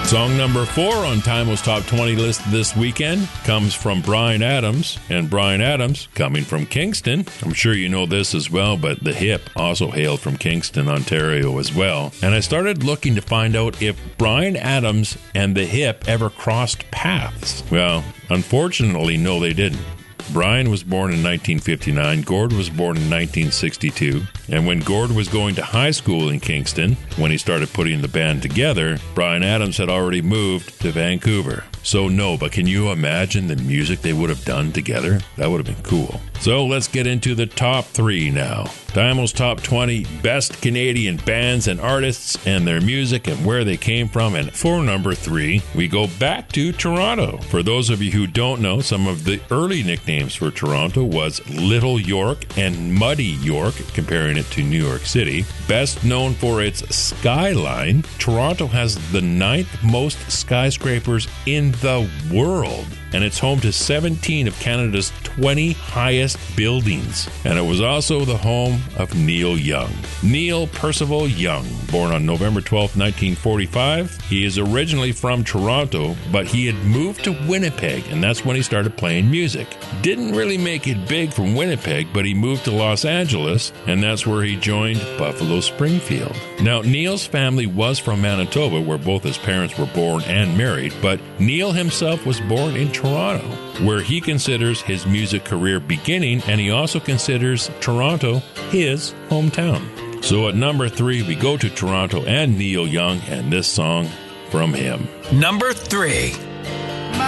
Song number 4 on Timeless Top 20 list this weekend comes from Bryan Adams. And Bryan Adams, coming from Kingston. I'm sure you know this as well, but The Hip also hailed from Kingston, Ontario as well. And I started looking to find out if Bryan Adams and The Hip ever crossed paths. Well, unfortunately, no, they didn't. Bryan was born in 1959, Gord was born in 1962, and when Gord was going to high school in Kingston, when he started putting the band together, Bryan Adams had already moved to Vancouver. So no, but can you imagine the music they would have done together? That would have been cool. So let's get into the top 3 now. Timeless Top 20 Best Canadian Bands and Artists and their music and where they came from. And for number 3, we go back to Toronto. For those of you who don't know, some of the early nicknames for Toronto was Little York and Muddy York, comparing it to New York City. Best known for its skyline, Toronto has the 9th most skyscrapers in the world, and it's home to 17 of Canada's 20 highest buildings. And it was also the home of Neil Young. Neil Percival Young, born on November 12, 1945. He is originally from Toronto, but he had moved to Winnipeg, and that's when he started playing music. Didn't really make it big from Winnipeg, but he moved to Los Angeles, and that's where he joined Buffalo Springfield. Now, Neil's family was from Manitoba, where both his parents were born and married, but Neil himself was born in Toronto, where he considers his music career beginning, and he also considers Toronto his hometown. So at number 3, we go to Toronto and Neil Young, and this song from him. Number 3.